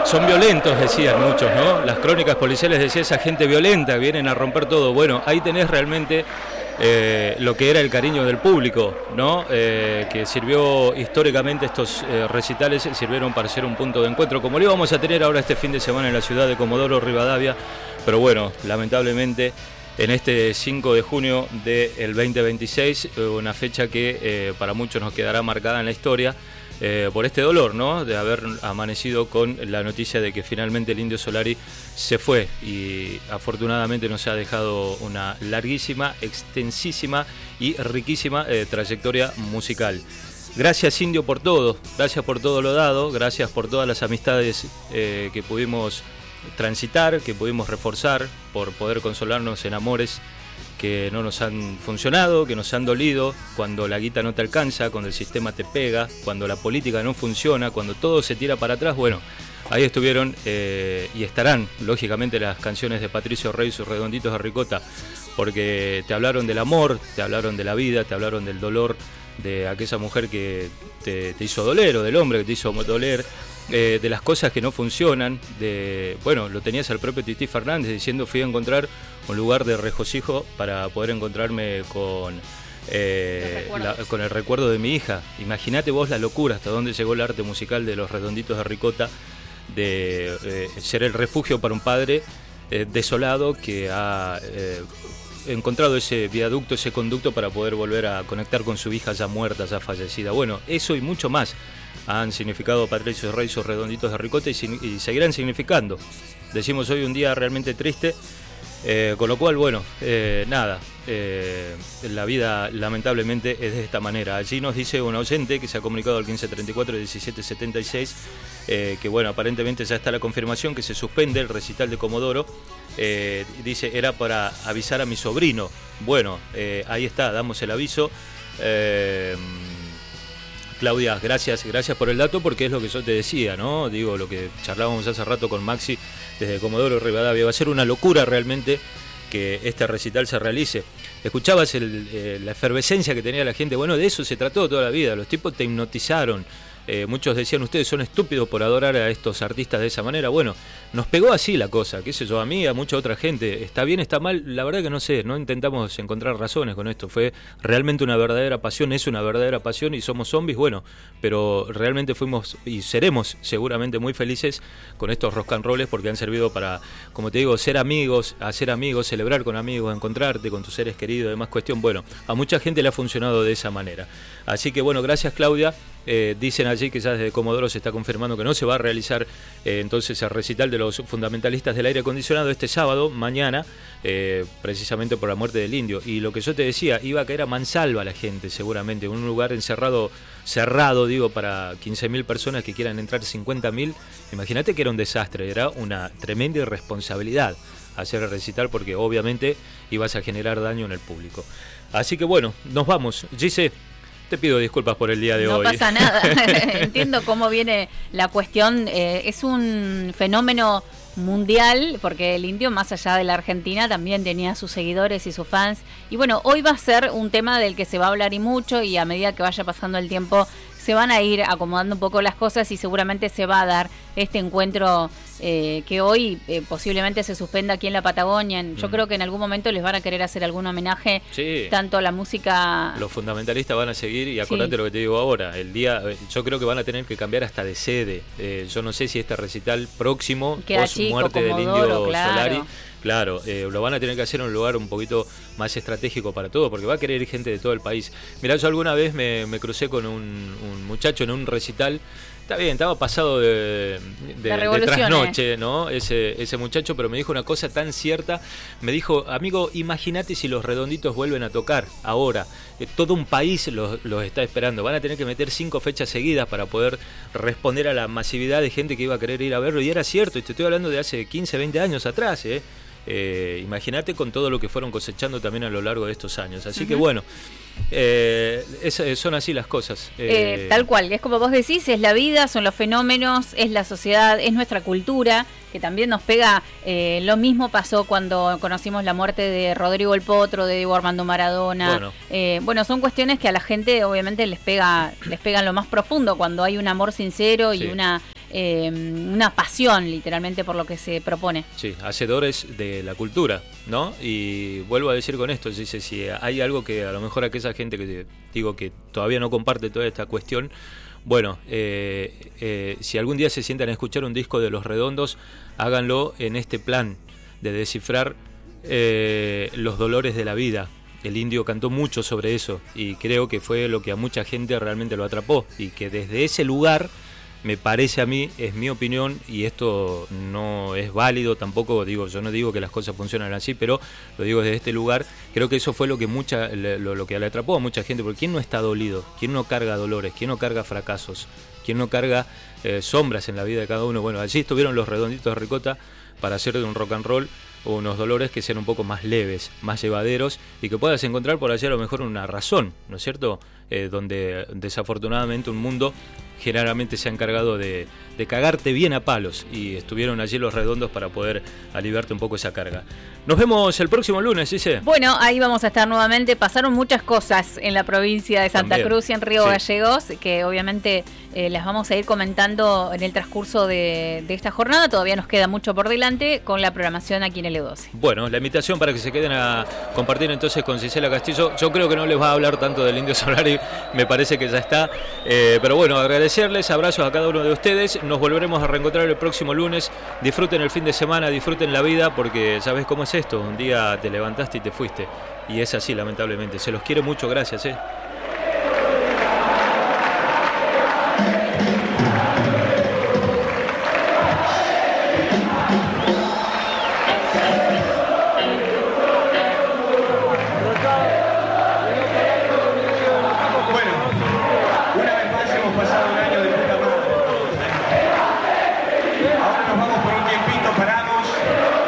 son violentos, decían muchos, ¿no? Las crónicas policiales decían esa gente violenta, vienen a romper todo. Bueno, ahí tenés realmente lo que era el cariño del público, ¿no? Que sirvió históricamente, estos recitales sirvieron para ser un punto de encuentro, como lo íbamos a tener ahora este fin de semana en la ciudad de Comodoro Rivadavia, pero bueno, lamentablemente en este 5 de junio del 2026, una fecha que para muchos nos quedará marcada en la historia, por este dolor, ¿no? De haber amanecido con la noticia de que finalmente el Indio Solari se fue y afortunadamente nos ha dejado una larguísima, extensísima y riquísima trayectoria musical. Gracias, Indio, por todo, gracias por todo lo dado, gracias por todas las amistades que pudimos transitar, que pudimos reforzar, por poder consolarnos en amores que no nos han funcionado, que nos han dolido, cuando la guita no te alcanza, cuando el sistema te pega, cuando la política no funciona, cuando todo se tira para atrás. Bueno, ahí estuvieron y estarán, lógicamente, las canciones de Patricio Rey, sus Redonditos de Ricota, porque te hablaron del amor, te hablaron de la vida, te hablaron del dolor de aquella mujer que te hizo doler, o del hombre que te hizo doler, de las cosas que no funcionan, bueno, lo tenías al propio Tití Fernández diciendo: fui a encontrar un lugar de regocijo para poder encontrarme con el recuerdo de mi hija. Imagínate vos la locura, hasta dónde llegó el arte musical de los Redonditos de Ricota, de ser el refugio para un padre desolado que ha encontrado ese viaducto, ese conducto para poder volver a conectar con su hija ya muerta, ya fallecida. Bueno, eso y mucho más han significado Patricio Rey, sus Redonditos de Ricota, y seguirán significando. Decimos hoy un día realmente triste, con lo cual, bueno, nada, la vida lamentablemente es de esta manera. Allí nos dice un oyente que se ha comunicado al 1534-1776, que bueno, aparentemente ya está la confirmación que se suspende el recital de Comodoro. Dice, era para avisar a mi sobrino. Bueno, ahí está, damos el aviso. Claudia, gracias por el dato, porque es lo que yo te decía, ¿no? Digo, lo que charlábamos hace rato con Maxi desde Comodoro Rivadavia. Va a ser una locura realmente que este recital se realice. Escuchabas la efervescencia que tenía la gente. Bueno, de eso se trató toda la vida. Los tipos te hipnotizaron. Muchos decían, ustedes son estúpidos por adorar a estos artistas de esa manera. Bueno, nos pegó así la cosa, qué sé yo, a mí, a mucha otra gente. Está bien, está mal, la verdad que no sé, no intentamos encontrar razones con esto. Fue realmente una verdadera pasión, es una verdadera pasión, y somos zombies, bueno, pero realmente fuimos y seremos seguramente muy felices con estos rock and rolls, porque han servido para, como te digo, ser amigos, hacer amigos, celebrar con amigos, encontrarte con tus seres queridos, demás cuestión. Bueno, a mucha gente le ha funcionado de esa manera. Así que bueno, gracias, Claudia. Dicen allí que ya desde Comodoro se está confirmando que no se va a realizar entonces el recital de los fundamentalistas del aire acondicionado este sábado, mañana, precisamente por la muerte del Indio. Y lo que yo te decía, iba a caer a mansalva la gente seguramente, en un lugar cerrado, digo, para 15.000 personas que quieran entrar 50.000. Imagínate que era un desastre, era una tremenda irresponsabilidad hacer el recital, porque obviamente ibas a generar daño en el público. Así que bueno, nos vamos. Gise, te pido disculpas por el día de hoy. No pasa nada. Entiendo cómo viene la cuestión. Es un fenómeno mundial, porque el Indio, más allá de la Argentina, también tenía sus seguidores y sus fans. Y bueno, hoy va a ser un tema del que se va a hablar y mucho, y a medida que vaya pasando el tiempo se van a ir acomodando un poco las cosas, y seguramente se va a dar este encuentro que hoy posiblemente se suspenda aquí en la Patagonia. Yo creo que en algún momento les van a querer hacer algún homenaje, sí, tanto a la música. Los fundamentalistas van a seguir, y acordate, sí, lo que te digo ahora, yo creo que van a tener que cambiar hasta de sede. Yo no sé si este recital próximo, post muerte del Indio Solari, claro, lo van a tener que hacer en un lugar un poquito más estratégico para todo, porque va a querer ir gente de todo el país. Mirá, yo alguna vez me crucé con un muchacho en un recital. Está bien, estaba pasado de trasnoche, ¿no? Ese muchacho, pero me dijo una cosa tan cierta. Me dijo, amigo, imagínate si los Redonditos vuelven a tocar ahora. Todo un país los está esperando. Van a tener que meter 5 fechas seguidas para poder responder a la masividad de gente que iba a querer ir a verlo. Y era cierto, y te estoy hablando de hace 15, 20 años atrás, imagínate con todo lo que fueron cosechando también a lo largo de estos años. Así que bueno, son así las cosas. Tal cual, es como vos decís, es la vida, son los fenómenos, es la sociedad, es nuestra cultura, que también nos pega. Lo mismo pasó cuando conocimos la muerte de Rodrigo el Potro, de Diego Armando Maradona. Bueno, son cuestiones que a la gente obviamente les pegan lo más profundo, cuando hay un amor sincero, sí, y una una pasión literalmente por lo que se propone. Sí, hacedores de la cultura, ¿no? Y vuelvo a decir con esto, dice, si hay algo que a lo mejor aquella gente que digo que todavía no comparte toda esta cuestión, bueno, si algún día se sientan a escuchar un disco de Los Redondos, háganlo en este plan de descifrar los dolores de la vida. El Indio cantó mucho sobre eso y creo que fue lo que a mucha gente realmente lo atrapó, y que desde ese lugar, me parece a mí, es mi opinión, y esto no es válido tampoco, digo, yo no digo que las cosas funcionan así, pero lo digo desde este lugar, creo que eso fue lo que lo que le atrapó a mucha gente, porque ¿quién no está dolido? ¿Quién no carga dolores? ¿Quién no carga fracasos? ¿Quién no carga sombras en la vida de cada uno? Bueno, allí estuvieron los Redonditos de Ricota para hacer de un rock and roll unos dolores que sean un poco más leves, más llevaderos, y que puedas encontrar por allí a lo mejor una razón, ¿no es cierto? Donde desafortunadamente un mundo generalmente se ha encargado de cagarte bien a palos, y estuvieron allí los Redondos para poder aliviarte un poco esa carga. Nos vemos el próximo lunes, ¿dice? Bueno, ahí vamos a estar nuevamente. Pasaron muchas cosas en la provincia de Santa También. Cruz y en Río Gallegos, que obviamente las vamos a ir comentando en el transcurso de esta jornada. Todavía nos queda mucho por delante con la programación aquí en L12. Bueno, la invitación para que se queden a compartir entonces con Gisela Castillo. Yo creo que no les va a hablar tanto del Indio Solari, me parece que ya está. Pero bueno, agradecerles, abrazos a cada uno de ustedes. Nos volveremos a reencontrar el próximo lunes. Disfruten el fin de semana, disfruten la vida, porque ¿sabes cómo es esto? Un día te levantaste y te fuiste. Y es así, lamentablemente. Se los quiere mucho, gracias.